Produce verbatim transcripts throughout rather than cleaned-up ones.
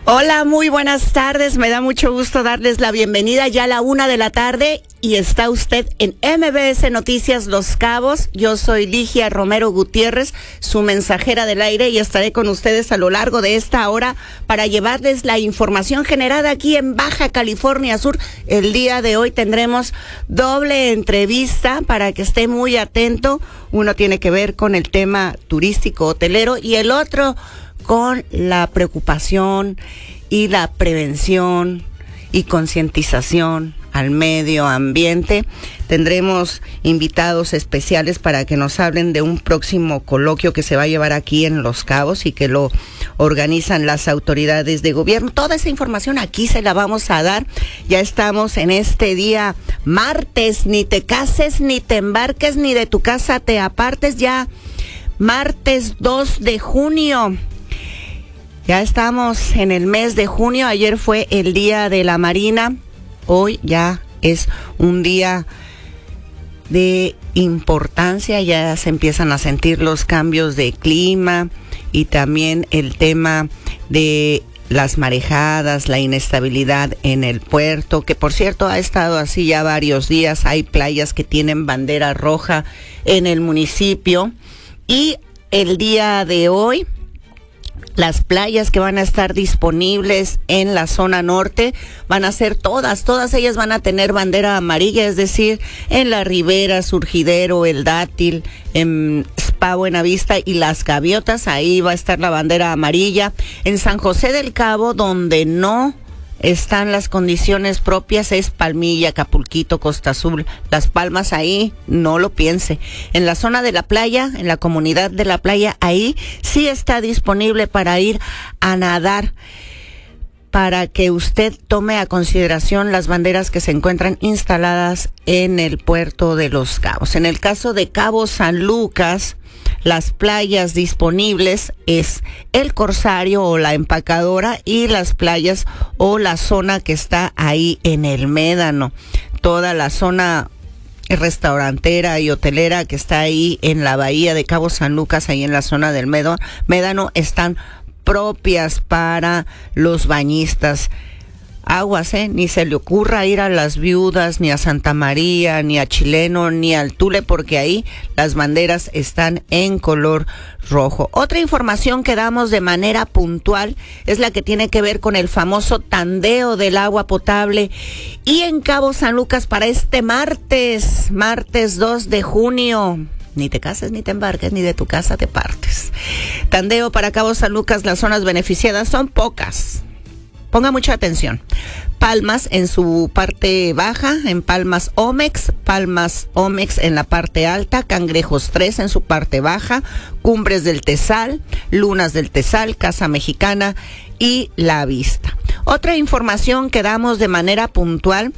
Hola, muy buenas tardes. Me da mucho gusto darles la bienvenida ya a la una de la tarde y está usted en M B S Noticias Los Cabos. Yo soy Ligia Romero Gutiérrez, su mensajera del aire, y estaré con ustedes a lo largo de esta hora para llevarles la información generada aquí en Baja California Sur. El día de hoy tendremos doble entrevista para que esté muy atento. Uno tiene que ver con el tema turístico hotelero y el otro con la preocupación y la prevención y concientización al medio ambiente. Tendremos invitados especiales para que nos hablen de un próximo coloquio que se va a llevar aquí en Los Cabos y que lo organizan las autoridades de gobierno. Toda esa información aquí se la vamos a dar. Ya estamos en este día martes, ni te cases, ni te embarques, ni de tu casa te apartes, ya martes dos de junio. Ya estamos en el mes de junio. Ayer fue el Día de la Marina. Hoy ya es un día de importancia. Ya se empiezan a sentir los cambios de clima y también el tema de las marejadas, la inestabilidad en el puerto, que por cierto ha estado así ya varios días. Hay playas que tienen bandera roja en el municipio. Y el día de hoy, las playas que van a estar disponibles en la zona norte van a ser todas, todas ellas van a tener bandera amarilla, es decir, en La Ribera, Surgidero, El Dátil, en Spa Buenavista y Las Gaviotas, ahí va a estar la bandera amarilla. En San José del Cabo, donde no están las condiciones propias, es Palmilla, Acapulquito, Costa Azul, Las Palmas, ahí no lo piense. En la zona de la playa, en la comunidad de la playa, ahí sí está disponible para ir a nadar, para que usted tome a consideración las banderas que se encuentran instaladas en el puerto de Los Cabos. En el caso de Cabo San Lucas, las playas disponibles es el Corsario o la Empacadora y las playas o la zona que está ahí en el Médano. Toda la zona restaurantera y hotelera que está ahí en la bahía de Cabo San Lucas, ahí en la zona del Médano, están propias para los bañistas. Aguas, ¿eh? Ni se le ocurra ir a Las Viudas, ni a Santa María, ni a Chileno, ni al Tule, porque ahí las banderas están en color rojo. Otra información que damos de manera puntual es la que tiene que ver con el famoso tandeo del agua potable. Y en Cabo San Lucas para este martes, martes dos de junio. Ni te cases, ni te embarques, ni de tu casa te partes. Tandeo para Cabo San Lucas, las zonas beneficiadas son pocas. Ponga mucha atención. Palmas en su parte baja, en Palmas Omex, Palmas Omex en la parte alta, Cangrejos tres en su parte baja, Cumbres del Tezal, Lunas del Tezal, Casa Mexicana y La Vista. Otra información que damos de manera puntual.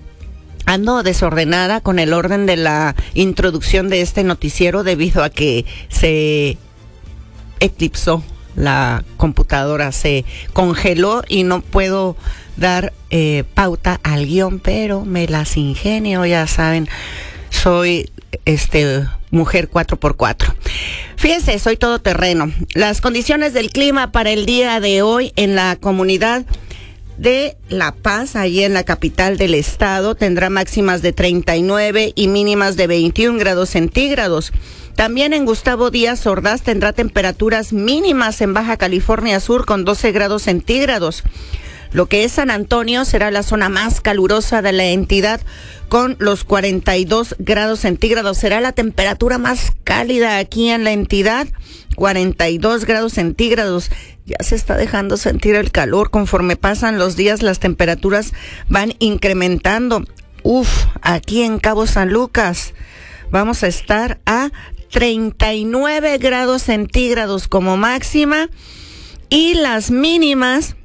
Ando desordenada con el orden de la introducción de este noticiero debido a que se eclipsó. La computadora se congeló y no puedo dar eh, pauta al guión, pero me las ingenio, ya saben, soy este mujer cuatro por cuatro. Fíjense, soy todoterreno. Las condiciones del clima para el día de hoy en la comunidad de La Paz, allí en la capital del estado, tendrá máximas de treinta y nueve y mínimas de veintiún grados centígrados. También en Gustavo Díaz Ordaz tendrá temperaturas mínimas en Baja California Sur con doce grados centígrados. Lo que es San Antonio será la zona más calurosa de la entidad con los cuarenta y dos grados centígrados. Será la temperatura más cálida aquí en la entidad, cuarenta y dos grados centígrados. Ya se está dejando sentir el calor. Conforme pasan los días, las temperaturas van incrementando. Uf, aquí en Cabo San Lucas vamos a estar a treinta y nueve grados centígrados como máxima y las mínimas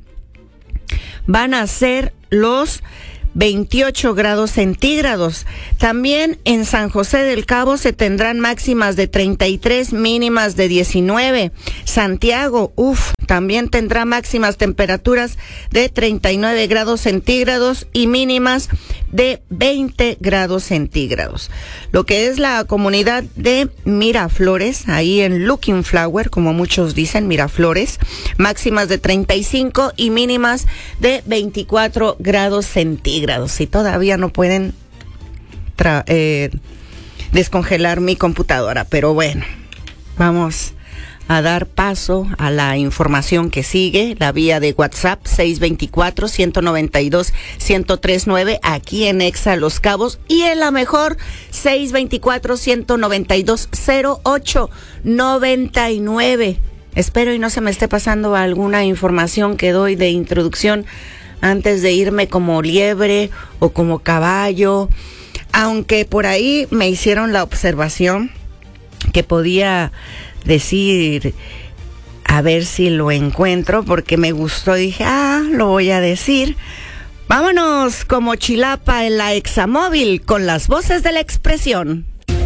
van a ser los veintiocho grados centígrados. También en San José del Cabo se tendrán máximas de treinta y tres, mínimas de diecinueve. Santiago, uff, también tendrá máximas temperaturas de treinta y nueve grados centígrados y mínimas de veinte grados centígrados. Lo que es la comunidad de Miraflores, ahí en Looking Flower, como muchos dicen, Miraflores, máximas de treinta y cinco y mínimas de veinticuatro grados centígrados. Y todavía no pueden tra- eh, descongelar mi computadora, pero bueno, vamos a dar paso a la información que sigue, la vía de WhatsApp seis dos cuatro, uno nueve dos, uno cero tres nueve, aquí en Exa Los Cabos, y en la mejor seis dos cuatro, uno nueve dos, cero ocho nueve nueve. Espero y no se me esté pasando alguna información que doy de introducción antes de irme como liebre o como caballo, aunque por ahí me hicieron la observación que podía decir, a ver si lo encuentro, porque me gustó, dije, ah, lo voy a decir. Vámonos como Chilapa en la Examóvil con las voces de la expresión.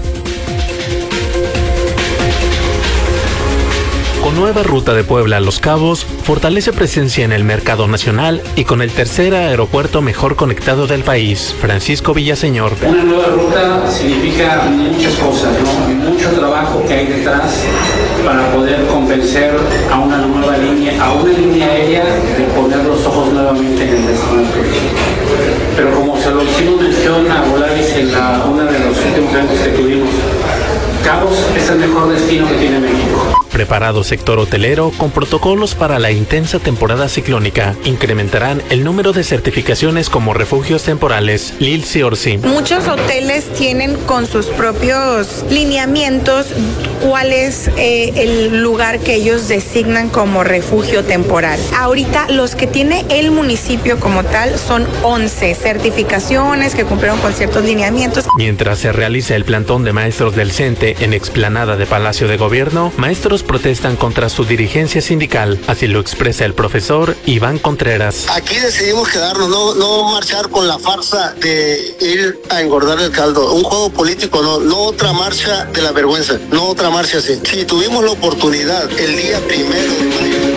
Con nueva ruta de Puebla a Los Cabos, fortalece presencia en el mercado nacional y con el tercer aeropuerto mejor conectado del país. Francisco Villaseñor. Una nueva ruta significa muchas cosas, ¿no? Mucho trabajo que hay detrás para poder convencer a una nueva línea, a una línea aérea de poner los ojos nuevamente en el destino turístico. Pero como se lo hicimos mención a Volaris en la, una de los últimos eventos que tuvimos, Cabos es el mejor destino que tiene México. Preparado sector hotelero con protocolos para la intensa temporada ciclónica. Incrementarán el número de certificaciones como refugios temporales. Lil Ciorsi. Muchos hoteles tienen con sus propios lineamientos cuál es eh, el lugar que ellos designan como refugio temporal. Ahorita los que tiene el municipio como tal son once certificaciones que cumplieron con ciertos lineamientos. Mientras se realiza el plantón de maestros del CENTE en explanada de Palacio de Gobierno, maestros protestan contra su dirigencia sindical. Así lo expresa el profesor Iván Contreras. Aquí decidimos quedarnos, no, no marchar con la farsa de ir a engordar el caldo. Un juego político, no, no otra marcha de la vergüenza, no otra marcha así. Si tuvimos la oportunidad el día primero de mayo.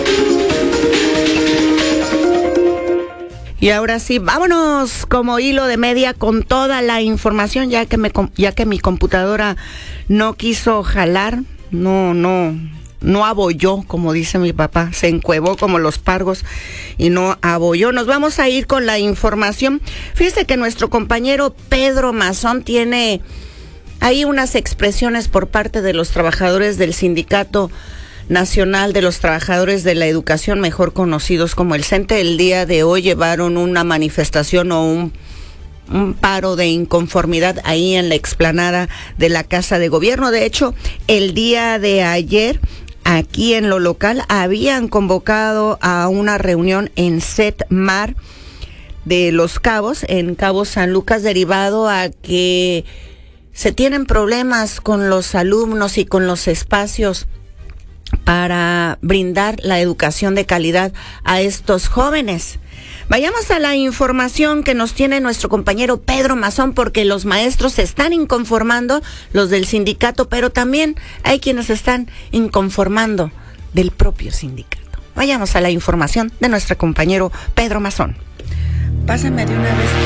Y ahora sí, vámonos como hilo de media con toda la información, ya que me ya que mi computadora no quiso jalar, no, no, no abolló, como dice mi papá, se encuevó como los pargos y no abolló. Nos vamos a ir con la información. Fíjese que nuestro compañero Pedro Mazón tiene ahí unas expresiones por parte de los trabajadores del Sindicato Nacional de los Trabajadores de la Educación, mejor conocidos como el CENTE. El día de hoy llevaron una manifestación o un, un paro de inconformidad ahí en la explanada de la Casa de Gobierno. De hecho, el día de ayer, aquí en lo local, habían convocado a una reunión en Setmar de Los Cabos, en Cabo San Lucas, derivado a que se tienen problemas con los alumnos y con los espacios para brindar la educación de calidad a estos jóvenes. Vayamos a la información que nos tiene nuestro compañero Pedro Mazón, porque los maestros se están inconformando, los del sindicato, pero también hay quienes están inconformando del propio sindicato. Vayamos a la información de nuestro compañero Pedro Mazón. Pásame de una vez.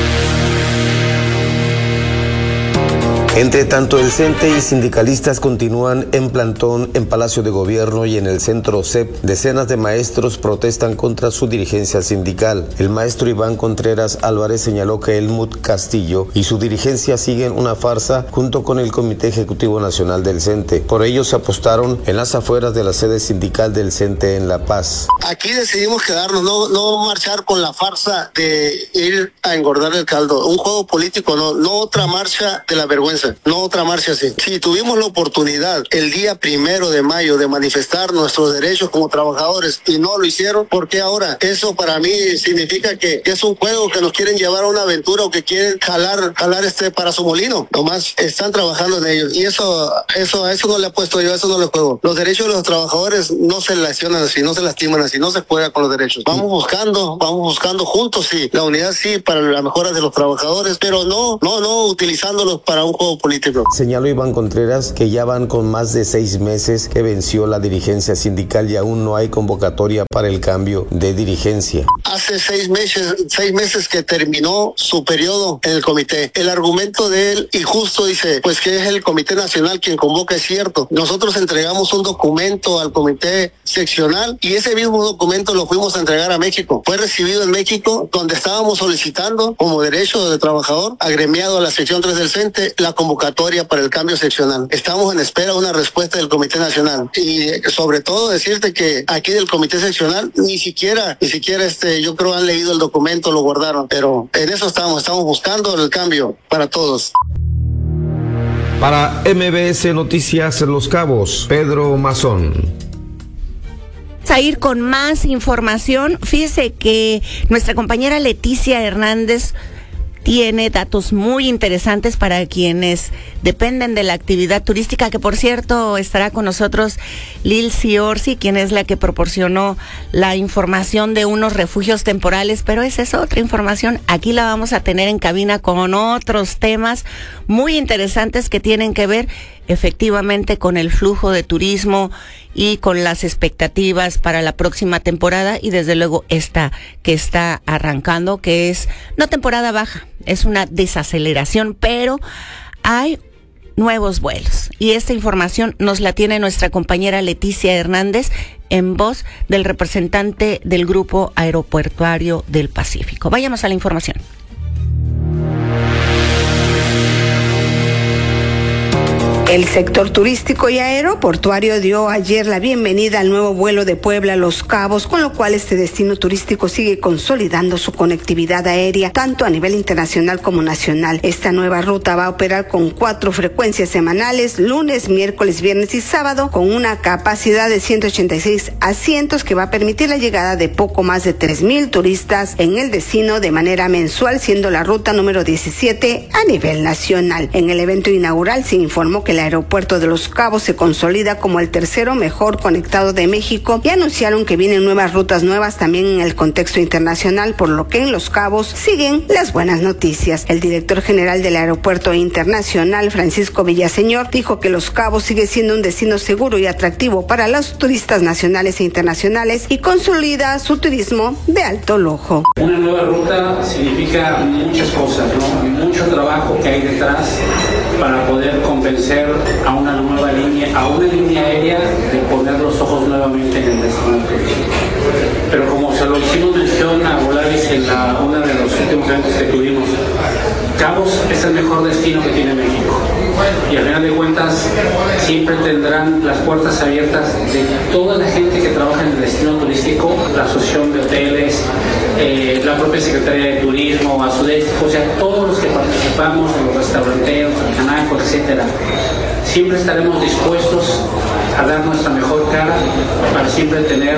Entre tanto, el CENTE y sindicalistas continúan en plantón en Palacio de Gobierno y en el centro C E P. Decenas de maestros protestan contra su dirigencia sindical. El maestro Iván Contreras Álvarez señaló que Helmut Castillo y su dirigencia siguen una farsa junto con el Comité Ejecutivo Nacional del CENTE. Por ello se apostaron en las afueras de la sede sindical del CENTE en La Paz. Aquí decidimos quedarnos, no, no marchar con la farsa de ir a engordar el caldo. Un juego político, no, no otra marcha de la vergüenza. No otra marcha así. Si tuvimos la oportunidad el día primero de mayo de manifestar nuestros derechos como trabajadores y no lo hicieron, ¿por qué ahora? Eso para mí significa que es un juego que nos quieren llevar a una aventura o que quieren jalar, jalar este para su molino. Nomás están trabajando en ellos y eso, eso, a eso no le he puesto yo, a eso no le juego. Los derechos de los trabajadores no se lesionan así, no se lastiman así, no se juega con los derechos. Vamos buscando, vamos buscando juntos, sí, la unidad sí para la mejora de los trabajadores, pero no, no, no utilizándolos para un juego juego político. Señaló Iván Contreras que ya van con más de seis meses que venció la dirigencia sindical y aún no hay convocatoria para el cambio de dirigencia. Hace seis meses, seis meses que terminó su periodo en el comité. El argumento de él, y justo dice, pues que es el Comité Nacional quien convoca, es cierto. Nosotros entregamos un documento al comité seccional y ese mismo documento lo fuimos a entregar a México. Fue recibido en México, donde estábamos solicitando como derecho de trabajador agremiado a la sección tres del CENTE la convocatoria para el cambio seccional. Estamos en espera de una respuesta del Comité Nacional y sobre todo decirte que aquí del Comité Seccional ni siquiera, ni siquiera este, yo creo han leído el documento, lo guardaron, pero en eso estamos, estamos buscando el cambio para todos. Para M B S Noticias Los Cabos, Pedro Mazón. Vamos a ir con más información. Fíjese que nuestra compañera Leticia Hernández tiene datos muy interesantes para quienes dependen de la actividad turística, que por cierto estará con nosotros Lilsi Orsi, quien es la que proporcionó la información de unos refugios temporales, pero esa es otra información. Aquí la vamos a tener en cabina con otros temas muy interesantes que tienen que ver efectivamente con el flujo de turismo y con las expectativas para la próxima temporada y desde luego esta que está arrancando, que es no temporada baja, es una desaceleración, pero hay nuevos vuelos y esta información nos la tiene nuestra compañera Leticia Hernández en voz del representante del Grupo Aeroportuario del Pacífico. Vayamos a la información. El sector turístico y aeroportuario dio ayer la bienvenida al nuevo vuelo de Puebla a Los Cabos, con lo cual este destino turístico sigue consolidando su conectividad aérea tanto a nivel internacional como nacional. Esta nueva ruta va a operar con cuatro frecuencias semanales, lunes, miércoles, viernes y sábado, con una capacidad de ciento ochenta y seis asientos que va a permitir la llegada de poco más de tres mil turistas en el destino de manera mensual, siendo la ruta número diecisiete a nivel nacional. En el evento inaugural se informó que la El aeropuerto de Los Cabos se consolida como el tercero mejor conectado de México y anunciaron que vienen nuevas rutas nuevas también en el contexto internacional, por lo que en Los Cabos siguen las buenas noticias. El director general del Aeropuerto Internacional, Francisco Villaseñor, dijo que Los Cabos sigue siendo un destino seguro y atractivo para los turistas nacionales e internacionales y consolida su turismo de alto lujo. Una nueva ruta significa muchas cosas, ¿no? Mucho trabajo que hay detrás para poder convencer a una nueva línea, a una línea aérea de poner los ojos nuevamente en el destino turístico. Pero como se lo hicimos mención a Volaris en la, uno de los últimos eventos que tuvimos, Cabos es el mejor destino que tiene México. Y al final de cuentas siempre tendrán las puertas abiertas de toda la gente que trabaja en el destino turístico, la asociación de hoteles, eh, la propia Secretaría de Turismo, Asudesco, o sea, todos los que participamos, los restauranteros, el Canaco, etcétera. Siempre estaremos dispuestos a dar nuestra mejor cara para siempre tener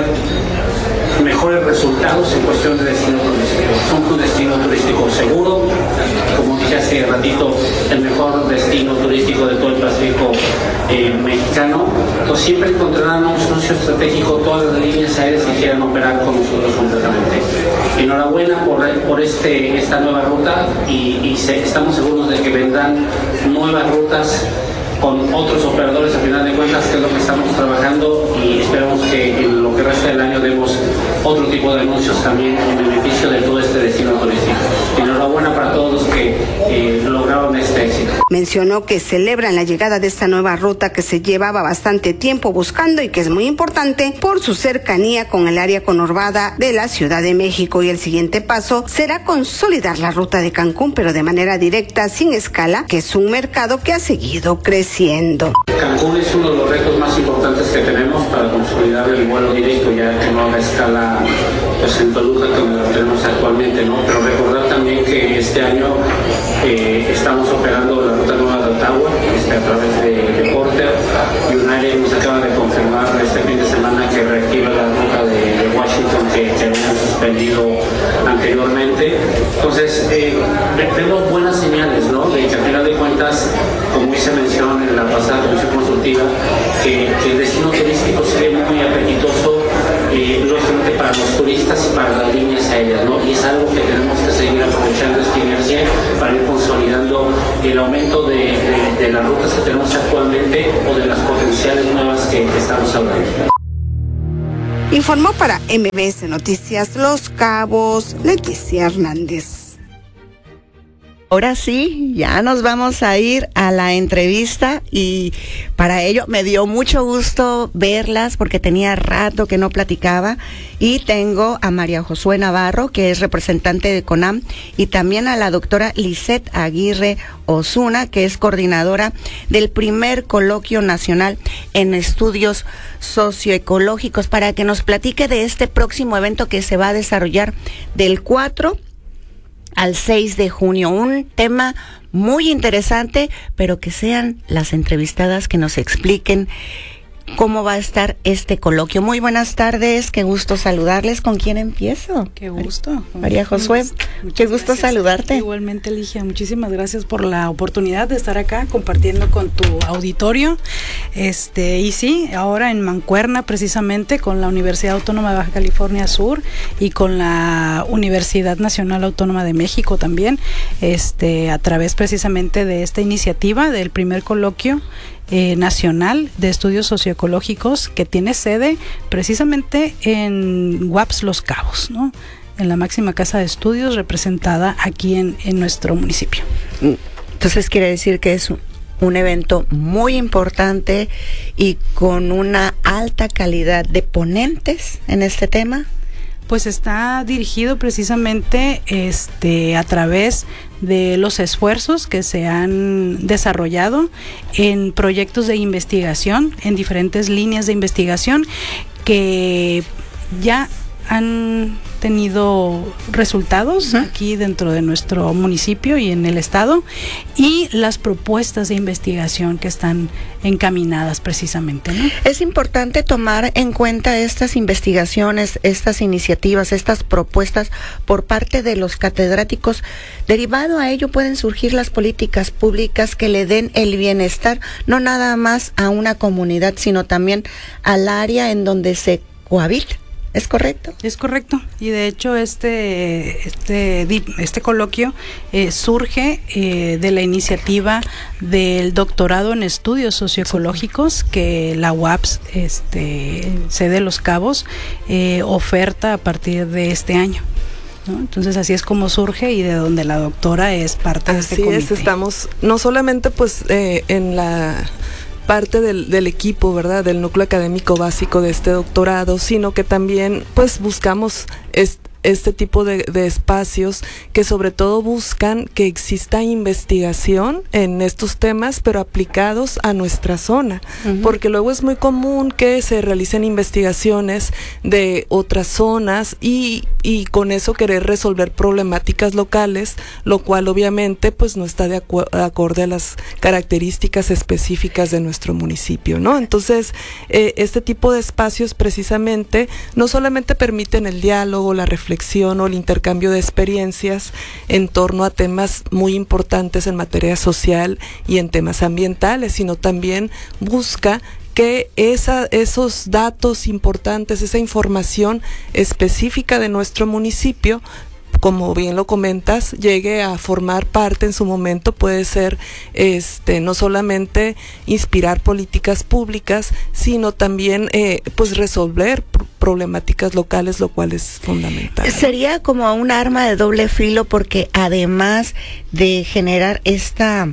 mejores resultados en cuestión de destino turístico. Somos un destino turístico seguro, como dije hace ratito, el mejor destino turístico de todo el Pacífico eh, mexicano. Entonces siempre encontrarán un socio estratégico todas las líneas aéreas que quieran operar con nosotros completamente. Enhorabuena por, por este, esta nueva ruta y, y se, estamos seguros de que vendrán nuevas rutas con otros operadores a final de cuentas, que es lo que estamos trabajando, y esperamos que en lo que resta del año demos otro tipo de anuncios también en beneficio de todo este destino turístico. Enhorabuena para todos los que eh, lograron este éxito. Mencionó que celebran la llegada de esta nueva ruta que se llevaba bastante tiempo buscando y que es muy importante por su cercanía con el área conurbada de la Ciudad de México, y el siguiente paso será consolidar la ruta de Cancún, pero de manera directa, sin escala, que es un mercado que ha seguido creciendo. Cancún es uno de los retos más importantes que tenemos para consolidar el vuelo directo, ya que no haga escala pues, en Toluca, como lo tenemos actualmente, ¿no? Pero recordar también que este año eh, estamos operando la ruta nueva de Ottawa, este, a través de, de Porter, y United nos acaba de confirmar este fin de semana que reactiva la ruta de, de Washington que, que habían suspendido anteriormente. Entonces, eh, vemos buenas señales, ¿no? De que al final de cuentas, como hice mención en la pasada comisión consultiva, que, que el destino turístico se ve muy apetitoso, eh, no solamente para los turistas y para las líneas aéreas, ¿no? Y es algo que tenemos que seguir aprovechando esta inercia para ir consolidando el aumento de, de de las rutas que tenemos actualmente o de las potenciales nuevas que, que estamos hablando. Informó para M B S Noticias Los Cabos, Leticia Hernández. Ahora sí, ya nos vamos a ir a la entrevista y para ello me dio mucho gusto verlas porque tenía rato que no platicaba y tengo a María Josué Navarro, que es representante de CONAM, y también a la doctora Lisette Aguirre Osuna, que es coordinadora del primer coloquio nacional en estudios socioecológicos, para que nos platique de este próximo evento que se va a desarrollar del cuatro al seis de junio, un tema muy interesante, pero que sean las entrevistadas que nos expliquen cómo va a estar este coloquio. Muy buenas tardes, qué gusto saludarles. ¿Con quién empiezo? Qué gusto. María Josué, Muchas qué gusto gracias. saludarte. Igualmente, Ligia, muchísimas gracias por la oportunidad de estar acá compartiendo con tu auditorio. Este, y sí, ahora en Mancuerna, precisamente con la Universidad Autónoma de Baja California Sur y con la Universidad Nacional Autónoma de México también, este, a través precisamente de esta iniciativa del primer coloquio Eh, nacional de estudios socioecológicos, que tiene sede precisamente en U A P S Los Cabos, ¿no? En la máxima casa de estudios representada aquí en, en nuestro municipio. Entonces quiere decir que es un, un evento muy importante y con una alta calidad de ponentes en este tema. Pues está dirigido precisamente este a través de los esfuerzos que se han desarrollado en proyectos de investigación, en diferentes líneas de investigación que ya han tenido resultados uh-huh. aquí dentro de nuestro municipio y en el estado, y las propuestas de investigación que están encaminadas precisamente, ¿no? Es importante tomar en cuenta estas investigaciones, estas iniciativas, estas propuestas por parte de los catedráticos. Derivado a ello pueden surgir las políticas públicas que le den el bienestar, no nada más a una comunidad, sino también al área en donde se cohabita. ¿Es correcto? Es correcto, y de hecho este este este coloquio eh, surge eh, de la iniciativa del doctorado en estudios socioecológicos que la U A P S, este, sede Los Cabos, eh, oferta a partir de este año, ¿no? Entonces así es como surge y de donde la doctora es parte de este comité. Así es, estamos no solamente pues eh, en la parte del, del equipo, ¿verdad?, del núcleo académico básico de este doctorado, sino que también pues buscamos este este tipo de, de espacios que sobre todo buscan que exista investigación en estos temas, pero aplicados a nuestra zona, uh-huh. porque luego es muy común que se realicen investigaciones de otras zonas y, y con eso querer resolver problemáticas locales, lo cual obviamente pues no está de acu- acorde a las características específicas de nuestro municipio, ¿no? Entonces, eh, este tipo de espacios precisamente no solamente permiten el diálogo, la reflexión, o el intercambio de experiencias en torno a temas muy importantes en materia social y en temas ambientales, sino también busca que esa, esos datos importantes, esa información específica de nuestro municipio, como bien lo comentas, llegue a formar parte en su momento, puede ser este no solamente inspirar políticas públicas, sino también eh, pues resolver pr- problemáticas locales, lo cual es fundamental. Sería como un arma de doble filo, porque además de generar esta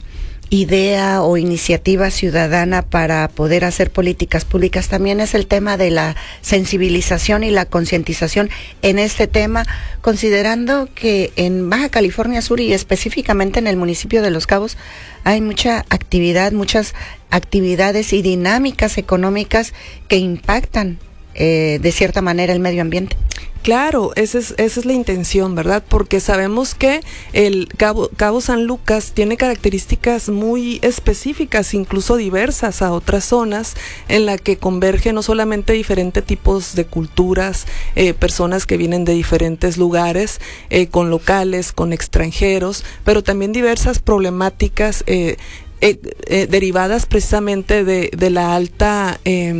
idea o iniciativa ciudadana para poder hacer políticas públicas, también es el tema de la sensibilización y la concientización en este tema, considerando que en Baja California Sur y específicamente en el municipio de Los Cabos hay mucha actividad, muchas actividades y dinámicas económicas que impactan eh, de cierta manera el medio ambiente. Claro, esa es, esa es la intención, ¿verdad? Porque sabemos que el Cabo, Cabo San Lucas tiene características muy específicas, incluso diversas a otras zonas, en la que convergen no solamente diferentes tipos de culturas, eh, personas que vienen de diferentes lugares, eh, con locales, con extranjeros, pero también diversas problemáticas eh, Eh, eh, derivadas precisamente de, de la alta eh,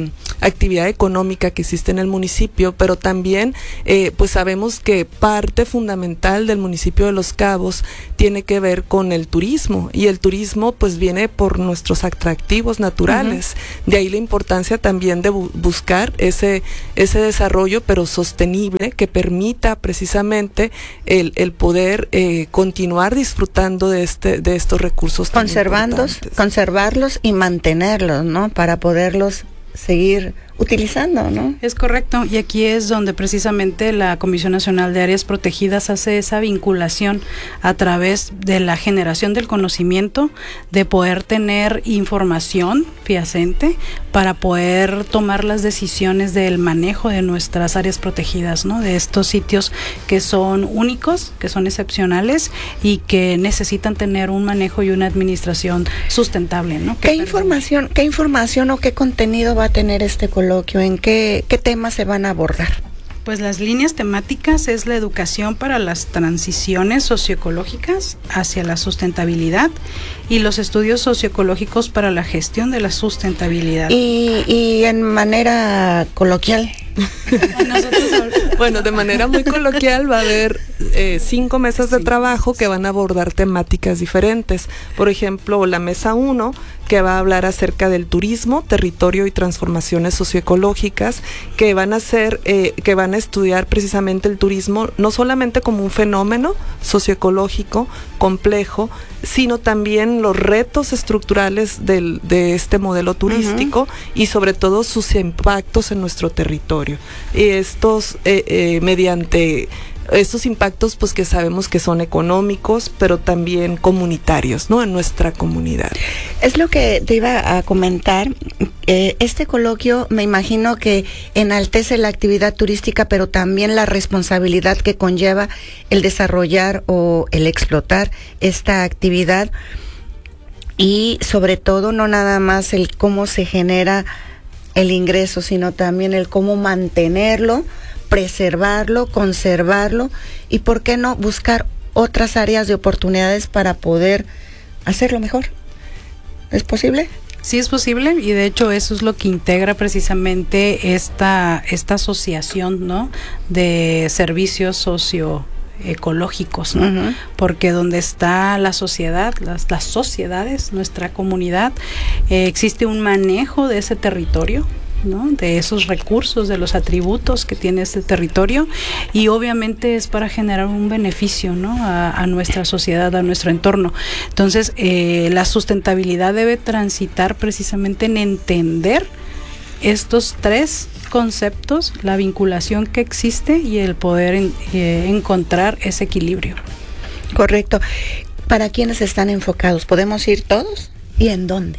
actividad económica que existe en el municipio, pero también eh, pues sabemos que parte fundamental del municipio de Los Cabos tiene que ver con el turismo, y el turismo pues viene por nuestros atractivos naturales. Uh-huh. De ahí la importancia también de bu- buscar ese, ese desarrollo, pero sostenible, que permita precisamente el, el poder eh, continuar disfrutando de este de estos recursos tan Conservandos, conservarlos y mantenerlos, ¿no? Para poderlos seguir utilizando, ¿no? Es correcto, y aquí es donde precisamente la Comisión Nacional de Áreas Protegidas hace esa vinculación a través de la generación del conocimiento, de poder tener información fehaciente para poder tomar las decisiones del manejo de nuestras áreas protegidas, ¿no? De estos sitios que son únicos, que son excepcionales y que necesitan tener un manejo y una administración sustentable, ¿no? ¿Qué información, qué información o qué contenido va a tener este coloquio? ¿En qué, qué temas se van a abordar? Pues las líneas temáticas es la educación para las transiciones socioecológicas hacia la sustentabilidad y los estudios socioecológicos para la gestión de la sustentabilidad. Y, y en manera coloquial. Bueno, de manera muy coloquial va a haber eh, cinco mesas de trabajo que van a abordar temáticas diferentes. Por ejemplo, la mesa uno, que va a hablar acerca del turismo, territorio y transformaciones socioecológicas, que van a ser, eh, que van a estudiar precisamente el turismo no solamente como un fenómeno socioecológico complejo, sino también los retos estructurales del, de este modelo turístico. Uh-huh. Y sobre todo sus impactos en nuestro territorio. Y estos, eh, eh, mediante estos impactos, pues que sabemos que son económicos, pero también comunitarios, ¿no? En nuestra comunidad. Es lo que te iba a comentar. Eh, este coloquio, me imagino que enaltece la actividad turística, pero también la responsabilidad que conlleva el desarrollar o el explotar esta actividad, y sobre todo no nada más el cómo se genera el ingreso, sino también el cómo mantenerlo, preservarlo, conservarlo, y por qué no buscar otras áreas de oportunidades para poder hacerlo mejor. ¿Es posible? Sí, es posible, y de hecho eso es lo que integra precisamente esta esta asociación, ¿no?, de servicios socio ecológicos, ¿no? Uh-huh. Porque donde está la sociedad, las, las sociedades, nuestra comunidad, eh, existe un manejo de ese territorio, ¿no?, de esos recursos, de los atributos que tiene este territorio, y obviamente es para generar un beneficio, ¿no?, a, a nuestra sociedad, a nuestro entorno. Entonces, eh, la sustentabilidad debe transitar precisamente en entender estos tres conceptos, la vinculación que existe y el poder en, eh, encontrar ese equilibrio. Correcto. ¿Para quiénes están enfocados? ¿Podemos ir todos? ¿Y en dónde?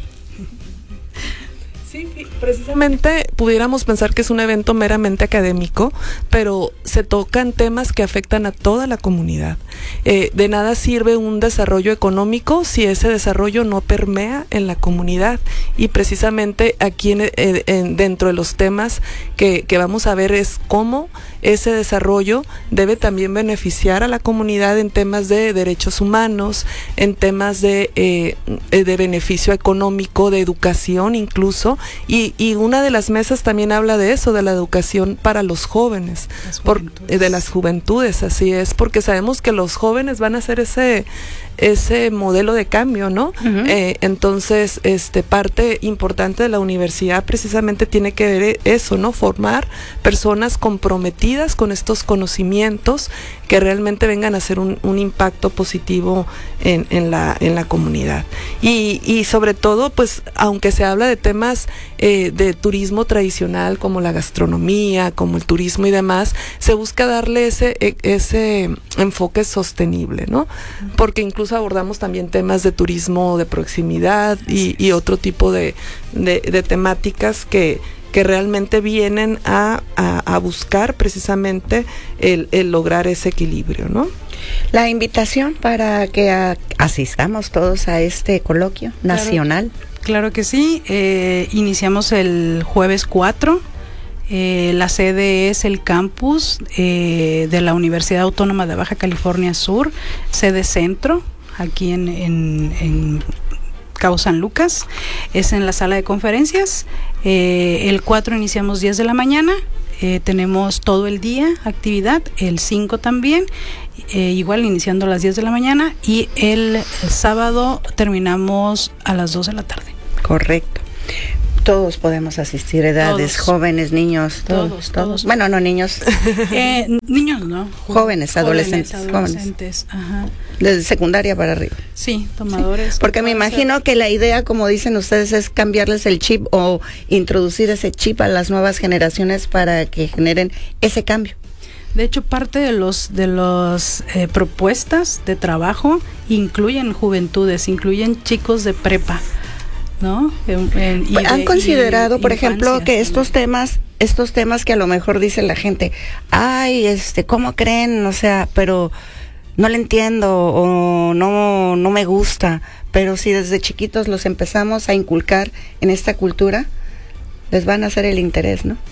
Sí, precisamente pudiéramos pensar que es un evento meramente académico, pero se tocan temas que afectan a toda la comunidad. Eh, de nada sirve un desarrollo económico si ese desarrollo no permea en la comunidad, y precisamente aquí en, en, en, dentro de los temas que, que vamos a ver es cómo ese desarrollo debe también beneficiar a la comunidad en temas de derechos humanos, en temas de, eh, de beneficio económico, de educación incluso. Y, y una de las mesas también habla de eso, de la educación para los jóvenes, por, de las juventudes, así es, porque sabemos que los jóvenes van a ser ese ese modelo de cambio, ¿no? Uh-huh. Eh, entonces, este parte importante de la universidad precisamente tiene que ver eso, ¿no? Formar personas comprometidas con estos conocimientos que realmente vengan a hacer un, un impacto positivo en, en la en la comunidad. Y, y sobre todo, pues, aunque se habla de temas eh, de turismo tradicional como la gastronomía, como el turismo y demás, se busca darle ese ese enfoque sostenible, ¿no? Porque incluso abordamos también temas de turismo de proximidad y, y otro tipo de, de, de temáticas que, que realmente vienen a, a, a buscar precisamente el, el lograr ese equilibrio, ¿no? La invitación para que a, asistamos todos a este coloquio nacional. Claro, claro que sí, eh, iniciamos el jueves cuatro. Eh, la sede es el campus eh, de la Universidad Autónoma de Baja California Sur, sede centro, aquí en, en, en Cabo San Lucas, es en la sala de conferencias. Eh, el cuatro iniciamos diez de la mañana, eh, tenemos todo el día actividad, el cinco también, eh, igual iniciando a las diez de la mañana, y el, el sábado terminamos a las dos de la tarde. Correcto. Todos podemos asistir, edades, todos. Jóvenes, niños, todos, todos. todos. Bueno, no niños. Eh, niños, ¿no? Jóvenes, adolescentes. Jóvenes, adolescentes, jóvenes. Ajá. Desde secundaria para arriba. Sí, tomadores. Sí, porque me imagino ser. que la idea, como dicen ustedes, es cambiarles el chip o introducir ese chip a las nuevas generaciones para que generen ese cambio. De hecho, parte de los de los eh, propuestas de trabajo incluyen juventudes, incluyen chicos de prepa, ¿no? En, en, y ¿Han de, considerado, y por infancia, ejemplo, que estos ¿no? temas, estos temas que a lo mejor dice la gente, ay, este, ¿cómo creen? O sea, pero no le entiendo o no, no me gusta, pero si desde chiquitos los empezamos a inculcar en esta cultura, les van a hacer el interés, ¿no?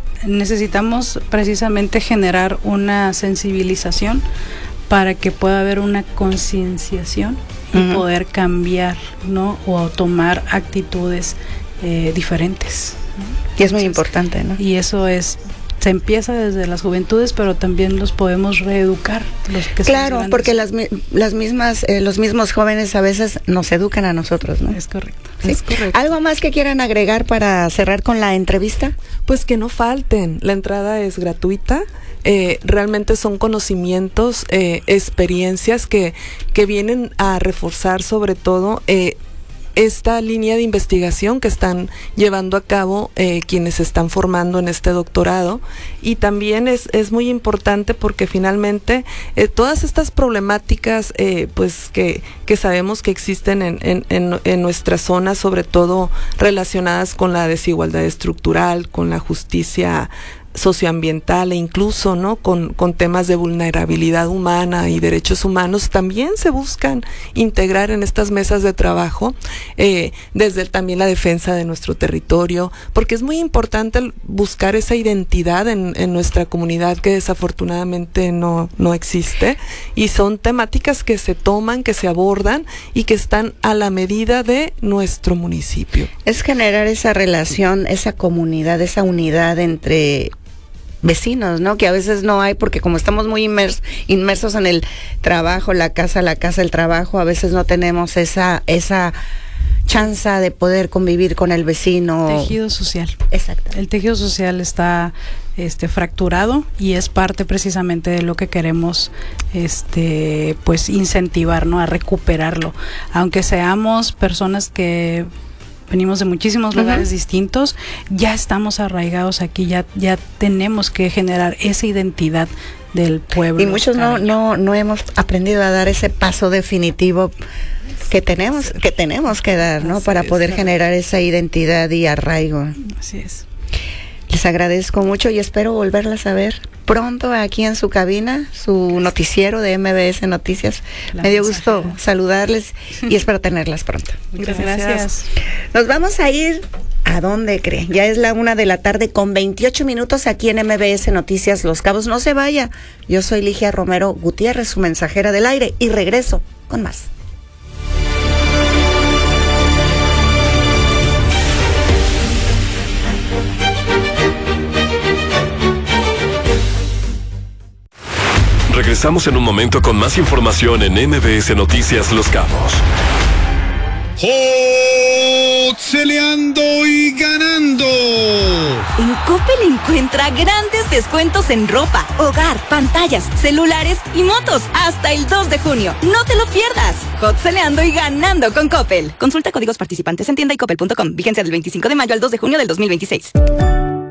Necesitamos precisamente generar una sensibilización para que pueda haber una concienciación y uh-huh. poder cambiar, ¿no? O tomar actitudes eh, diferentes, ¿no? Y es muy Entonces, importante, ¿no? Y eso es, se empieza desde las juventudes, pero también los podemos reeducar. Los que claro, porque las, las mismas, eh, los mismos jóvenes a veces nos educan a nosotros, ¿no? Es correcto. ¿Sí? Es correcto. ¿Algo más que quieran agregar para cerrar con la entrevista? Pues que no falten, la entrada es gratuita. Eh, realmente son conocimientos, eh, experiencias que, que vienen a reforzar sobre todo eh, esta línea de investigación que están llevando a cabo eh, quienes se están formando en este doctorado, y también es, es muy importante porque finalmente eh, todas estas problemáticas eh, pues que, que sabemos que existen en, en, en, en nuestra zona, sobre todo relacionadas con la desigualdad estructural, con la justicia socioambiental e incluso no con, con temas de vulnerabilidad humana y derechos humanos, también se buscan integrar en estas mesas de trabajo, eh, desde el, también la defensa de nuestro territorio, porque es muy importante buscar esa identidad en, en nuestra comunidad que desafortunadamente no, no existe, y son temáticas que se toman, que se abordan y que están a la medida de nuestro municipio. Es generar esa relación, esa comunidad, esa unidad entre vecinos, ¿no? Que a veces no hay, porque como estamos muy inmers, inmersos en el trabajo, la casa, la casa, el trabajo, a veces no tenemos esa esa chance de poder convivir con el vecino. Tejido social. Exacto. El tejido social está este fracturado y es parte precisamente de lo que queremos este pues incentivar, ¿no? A recuperarlo. Aunque seamos personas que venimos de muchísimos lugares uh-huh. distintos, ya estamos arraigados aquí, ya ya tenemos que generar esa identidad del pueblo. Y muchos no, no no hemos aprendido a dar ese paso definitivo que tenemos que tenemos que dar, ¿no? Así para es, poder claro. generar esa identidad y arraigo. Así es. Les agradezco mucho y espero volverlas a ver pronto aquí en su cabina, su noticiero de M B S Noticias. La Me dio gusto mensajera. saludarles y espero tenerlas pronto. Muchas gracias. gracias. Nos vamos a ir a dónde cree. Ya es la una de la tarde con veintiocho minutos aquí en M B S Noticias Los Cabos. No se vaya. Yo soy Ligia Romero Gutiérrez, su mensajera del aire, y regreso con más. Regresamos en un momento con más información en M B S Noticias Los Cabos. ¡Jotzeleando y ganando! En Coppel encuentra grandes descuentos en ropa, hogar, pantallas, celulares y motos hasta el dos de junio. ¡No te lo pierdas! Jotzeleando y ganando con Coppel. Consulta códigos participantes en tienda y coppel punto com. Vigencia del veinticinco de mayo al dos de junio del dos mil veintiséis.